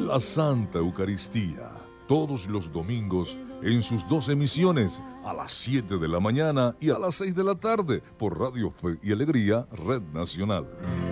la Santa Eucaristía, todos los domingos en sus dos emisiones, a las 7 de la mañana y a las 6 de la tarde, por Radio Fe y Alegría, Red Nacional.